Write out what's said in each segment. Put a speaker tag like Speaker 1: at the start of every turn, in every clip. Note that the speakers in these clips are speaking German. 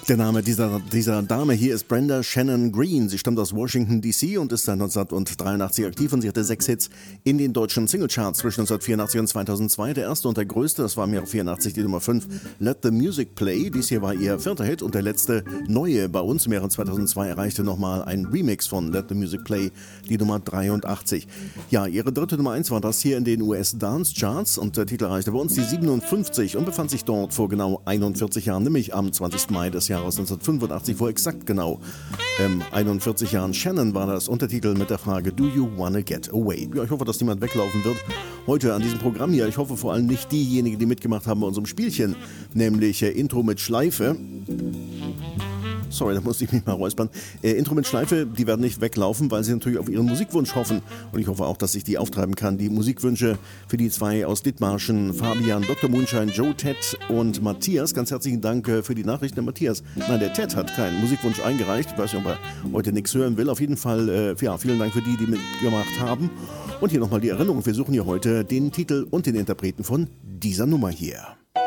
Speaker 1: Der Name dieser Dame hier ist Brenda Shannon Green. Sie stammt aus Washington D.C. und ist seit 1983 aktiv und sie hatte 6 Hits in den deutschen Singlecharts zwischen 1984 und 2002. Der erste und der größte, das war im Jahr 84 die Nummer 5, Let the Music Play. Dies hier war ihr 4. Hit und der letzte neue bei uns im Jahre 2002 erreichte nochmal ein Remix von Let the Music Play, die Nummer 83. Ja, ihre dritte Nummer 1 war das hier in den US Dance Charts und der Titel erreichte bei uns die 57 und befand sich dort vor genau 41 Jahren, nämlich am 20. Mai des Jahres 1985, vor exakt genau 41 Jahren. Shannon war das Untertitel mit der Frage Do you wanna get away? Ja, ich hoffe, dass niemand weglaufen wird heute an diesem Programm hier. Ich hoffe vor allem nicht diejenigen, die mitgemacht haben bei unserem Spielchen, nämlich Intro mit Schleife. Sorry, da musste ich mich mal räuspern. Intro mit Schleife, die werden nicht weglaufen, weil sie natürlich auf ihren Musikwunsch hoffen. Und ich hoffe auch, dass ich die auftreiben kann. Die Musikwünsche für die 2 aus Dithmarschen, Fabian, Dr. Moonshine, Joe, Ted und Matthias. Ganz herzlichen Dank für die Nachrichten der Matthias. Nein, der Ted hat keinen Musikwunsch eingereicht. Ich weiß nicht, ob er heute nichts hören will. Auf jeden Fall, vielen Dank für die, die mitgemacht haben. Und hier nochmal die Erinnerung. Wir suchen hier heute den Titel und den Interpreten von dieser Nummer hier.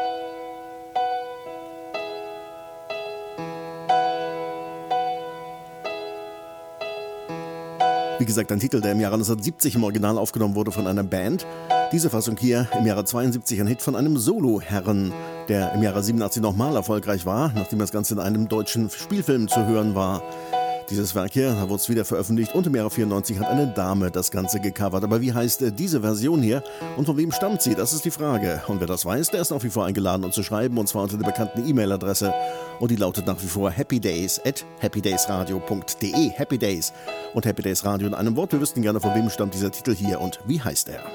Speaker 1: Wie gesagt, ein Titel, der im Jahre 1970 im Original aufgenommen wurde von einer Band. Diese Fassung hier im Jahre 72 ein Hit von einem Solo-Herren, der im Jahre 87 nochmal erfolgreich war, nachdem das Ganze in einem deutschen Spielfilm zu hören war. Dieses Werk hier, da wurde es wieder veröffentlicht und im Jahre 94 hat eine Dame das Ganze gecovert. Aber wie heißt diese Version hier und von wem stammt sie? Das ist die Frage. Und wer das weiß, der ist nach wie vor eingeladen, uns zu schreiben, und zwar unter der bekannten E-Mail-Adresse. Und die lautet nach wie vor happydays@happydaysradio.de. Happy Days und Happy Days Radio in einem Wort. Wir wüssten gerne, von wem stammt dieser Titel hier und wie heißt er?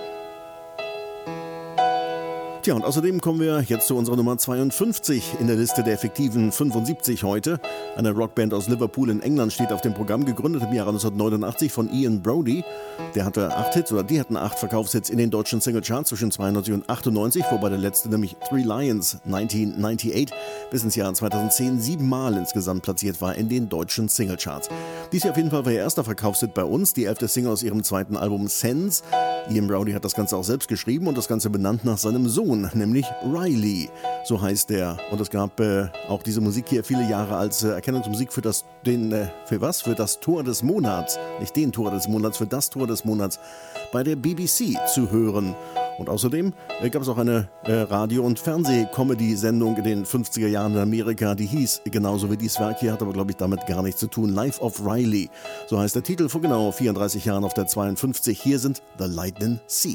Speaker 1: Tja, und außerdem kommen wir jetzt zu unserer Nummer 52 in der Liste der effektiven 75 heute. Eine Rockband aus Liverpool in England steht auf dem Programm, gegründet im Jahre 1989 von Ian Brody. Der hatte 8 Hits, oder die hatten 8 Verkaufshits in den deutschen Singlecharts zwischen 92 und 98, wobei der letzte, nämlich Three Lions 1998, bis ins Jahr 2010 7-mal insgesamt platziert war in den deutschen Singlecharts. Dies hier auf jeden Fall war ihr erster Verkaufshit bei uns, die 11. Single aus ihrem 2. Album Sense. Ian Brody hat das Ganze auch selbst geschrieben und das Ganze benannt nach seinem Sohn, nämlich Riley, so heißt er. Und es gab auch diese Musik hier viele Jahre als Erkennungsmusik für das Tor des Monats, nicht den Tor des Monats, für das Tor des Monats bei der BBC zu hören. Und außerdem gab es auch eine Radio- und Fernseh-Comedy-Sendung in den 50er Jahren in Amerika, die hieß genauso wie dieses Werk hier, hat aber, glaube ich, damit gar nichts zu tun. Life of Riley, so heißt der Titel, vor genau 34 Jahren auf der 52. Hier sind The Lightning Seeds.